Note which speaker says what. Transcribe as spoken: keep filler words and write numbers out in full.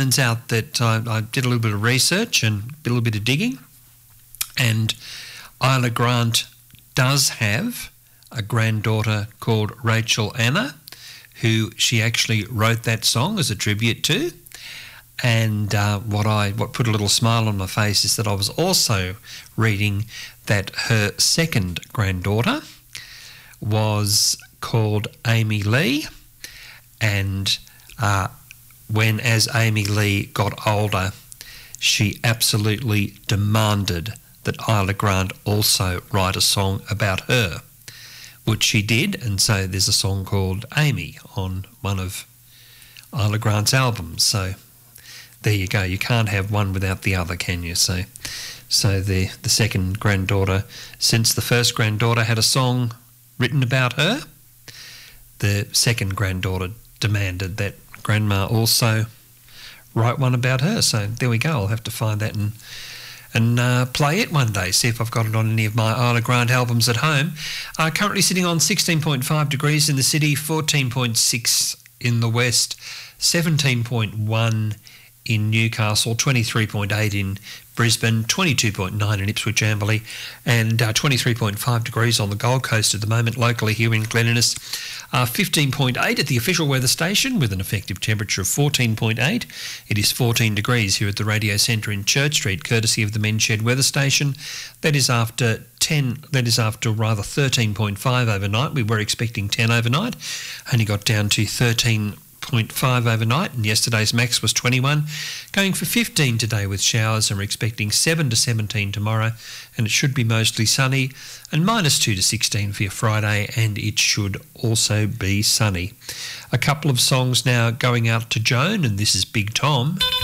Speaker 1: turns out that I, I did a little bit of research and a little bit of digging, and Isla Grant does have a granddaughter called Rachel Anna, who she actually wrote that song as a tribute to. And uh, what I what put a little smile on my face is that I was also reading that her second granddaughter was called Amy Lee, and uh, when as Amy Lee got older, she absolutely demanded that Isla Grant also write a song about her, which she did, and so there's a song called Amy on one of Isla Grant's albums. So there you go. You can't have one without the other, can you? So, so the the second granddaughter, since the first granddaughter had a song written about her, the second granddaughter demanded that Grandma also write one about her. So there we go. I'll have to find that and and uh, play it one day, see if I've got it on any of my Isla Grant albums at home. Uh, currently sitting on sixteen point five degrees in the city, fourteen point six in the west, seventeen point one in Newcastle, twenty-three point eight in Brisbane, twenty-two point nine in Ipswich Amberley, and uh, twenty-three point five degrees on the Gold Coast at the moment, locally here in Glen Innes. Uh, fifteen point eight at the official weather station with an effective temperature of fourteen point eight. It is fourteen degrees here at the Radio Centre in Church Street, courtesy of the Men's Shed weather station. That is after ten, that is after rather thirteen point five overnight. We were expecting ten overnight, only got down to thirteen point five overnight, and yesterday's max was twenty-one. Going for fifteen today with showers, and we're expecting seven to seventeen tomorrow, and it should be mostly sunny, and minus two to sixteen for your Friday, and it should also be sunny. A couple of songs now going out to Joan, and this is Big Tom.